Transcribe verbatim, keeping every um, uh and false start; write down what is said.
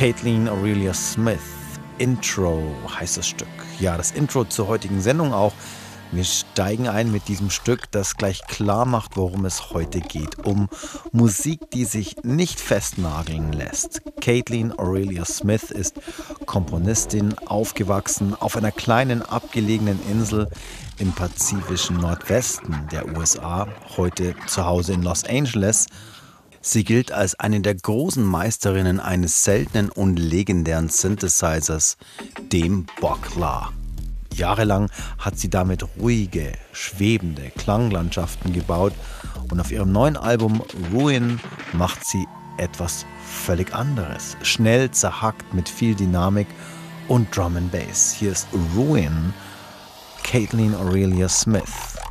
Kathleen Aurelia Smith. Intro heißt das Stück. Ja, das Intro zur heutigen Sendung auch. Wir steigen ein mit diesem Stück, das gleich klar macht, worum es heute geht. Um Musik, die sich nicht festnageln lässt. Kathleen Aurelia Smith ist Komponistin, aufgewachsen auf einer kleinen abgelegenen Insel im pazifischen Nordwesten der U S A, heute zu Hause in Los Angeles. Sie gilt als eine der großen Meisterinnen eines seltenen und legendären Synthesizers, dem Boklah. Jahrelang hat sie damit ruhige, schwebende Klanglandschaften gebaut und auf ihrem neuen Album Ruin macht sie etwas völlig anderes. Schnell, zerhackt, mit viel Dynamik und Drum and Bass. Hier ist Ruin, Kathleen Aurelia Smith.